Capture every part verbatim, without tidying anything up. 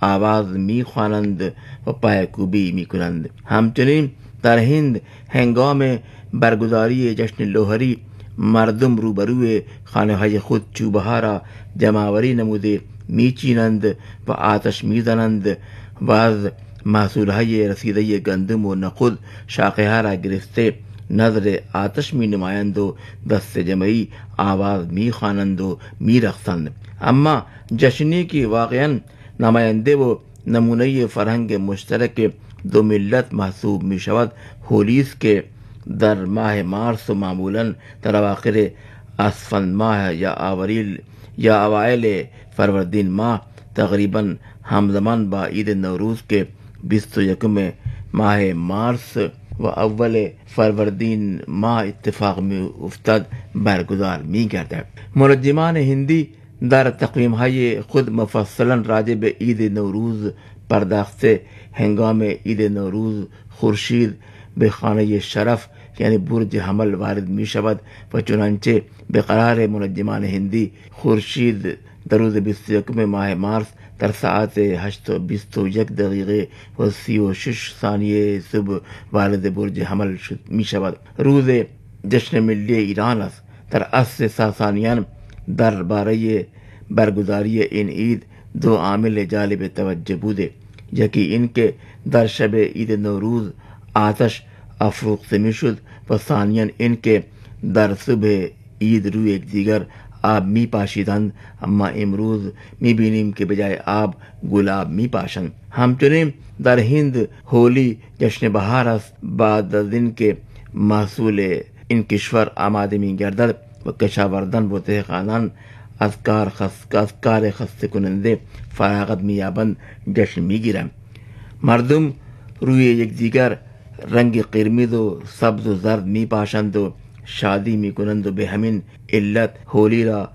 آواز می خوانند و پای کوبی می کنند. همچنین در هند هنگام برگزاری جشن لوهری مردم روبروی خانه های خود چوبه ها را جمعآوری نموده می چینند و آتش می زنند و از محصول های رسیده گندم و نخود شاخه ها را گرفته نظر آتش می نمایند و دست جمعی آواز می خوانند و می رقصند. اما جشنی که واقعا نماینده و نمونه فرهنگ مشترک دو ملت محسوب می شود هولی است که در ماه مارس و معمولا در اواخر اسفند ماه یا آوریل یا اوایل فروردین ماه تقریبا همزمان با عید نوروز که بیست و یکم ماه مارس و اول فروردین ماه اتفاق می افتد برگزار می گردد. منجمان هندی در تقویم های خود مفصلا راجع به عید نوروز پرداخته هنگام عید نوروز خورشید به خانه شرف یعنی برج حمل وارد می شود و چنانچه به قرار منجمان هندی خورشید در روز بیست و یکم ماه مارس در ساعت هشت و بیست و یک دقیقه و سی و شش ثانیه صبح وارد برج حمل می شود. روز جشن ملی ایران است. در عصر ساسانیان درباره برگزاری این عید دو عامل جالب توجه بوده. یکی این که در شب عید نوروز آتش افروخته می شد و ثانیاً این که در صبح عید روی یکدیگر آب می پاشیدند، اما امروز می بینیم که بجای آب گلاب می پاشند. همچنین در هند هولی جشن بهار است. بعد از این که محصول این کشور آماده می گردد و کشاورزان و دهقانان از کار خست از کار خسته کننده فراغت می یابند جشن می گیرند. مردم روی یکدیگر رنگ قرمز و سبز و زرد می پاشند و شادی می کنند و به همین علت هولی را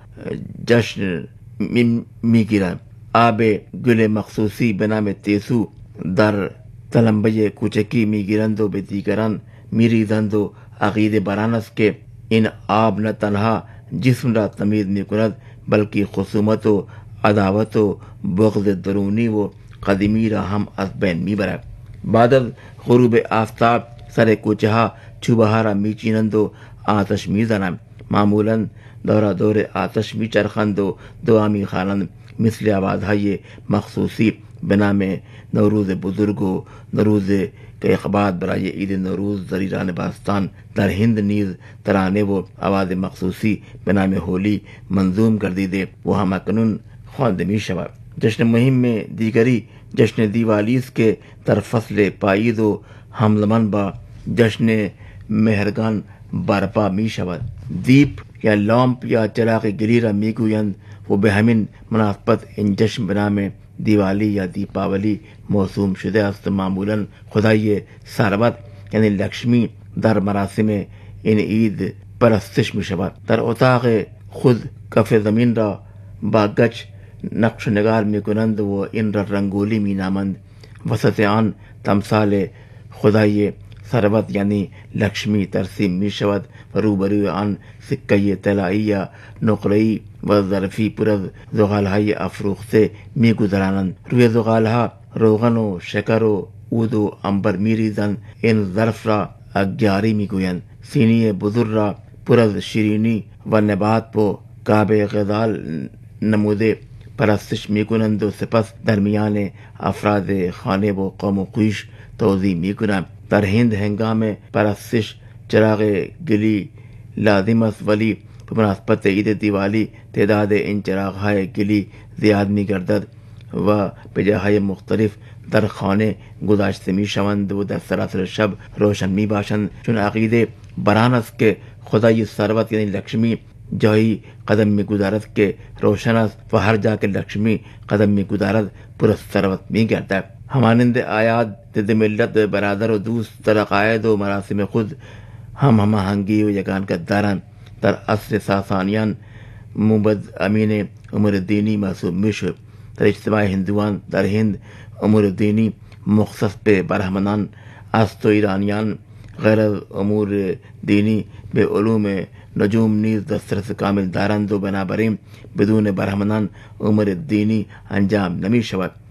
جشن می, می گیرند. آب گل مخصوصی به نام تیسو در تلمبه کوچکی می گیرند و به دیگران می ریزند و عقیده بران است که این آب نه تنها جسم را تمیز می کند بلکه خصومت و عداوت و بغض درونی و قدیمی را هم از بین می برد. بعد از غروب آفتاب سر کوچه ها چوبه ها را می چینند و آتش می زنند. معمولا دورا دور آتش می چرخند و دعا می خوانند مثل آوازهای مخصوصی به نام نوروز بزرگ و نوروز کیقباد برای عید نوروز در ایران باستان. در هند نیز ترانه و آواز مخصوصی به نام هولی منظوم گردیده و همکنون خوانده می شود. جشن مهم دیگری جشن دیوالی است که در فصل پاییز و همزمان با جشن مهرگان برپا می شود. دیپ یا لامپ یا چراغ گلی را می گویند و به همین مناسبت این جشن به نام دیوالی یا دیپاولی موسوم شده است. معمولا خدای ثروت یعنی لکشمی در مراسم این عید پرستش می شود. در اتاق خود کف زمین را با گچ نقش نگار می کنند و این را رنگولی می نامند. وسط آن تمثال خدای ثروت یعنی لکشمی ترسیم می شود و روبروی آن سکه طلایی یا نقره‌ای و ظرفی پر از زغالهای افروخته می گذرانند. روی زغالها روغن و شکر و عود و عنبر می ریزند. این ظرف را اگیاری می گویند. سینی بزرگ را پر از شیرینی و نبات و کعبه غزال نموده پرستش می کنند و سپس در میان افراد خانه و قوم و خویش توزیع می کنند. در هند هنگام پرستش چراغ گلی لازم است، ولی به مناسبت عید دیوالی تعداد این چراغ‌های گلی زیاد می گردد و به جاهای مختلف در خانه گذاشته می شوند و در سراسر شب روشن می باشند، چون عقیده بران است که خدای ثروت یعنی لکشمی جایی قدم می گذارد که روشن است و هر جا که لکشمی قدم می گذارد پر از ثروت می گردد. همانند آیات ضد ملت برادر و دوست در عقاید و مراسم خود هم هماهنگی و یگانگی دارند. در عصر ساسانیان موبد امین امور دینی محسوب می شد. در اجتماع هندوان در هند امور دینی مختص به برهمنان است و ایرانیان غیر از امور دینی به علوم نجوم نیز دسترس کامل دارند و بنابراین بدون برهمنان امور دینی انجام نمی شود.